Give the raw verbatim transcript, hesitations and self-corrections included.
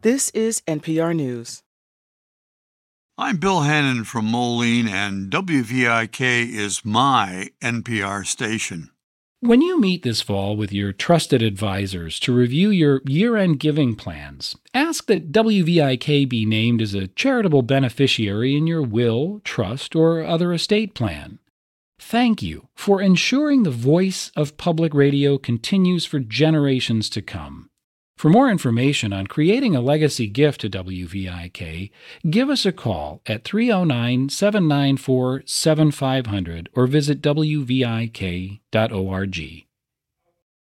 This is N P R News. I'm Bill Hannon from Moline, and W V I K is my N P R station. When you meet this fall with your trusted advisors to review your year-end giving plans, ask that W V I K be named as a charitable beneficiary in your will, trust, or other estate plan. Thank you for ensuring the voice of public radio continues for generations to come. For more information on creating a legacy gift to W V I K, give us a call at three oh nine, seven nine four, seven five zero zero or visit w v i k dot org.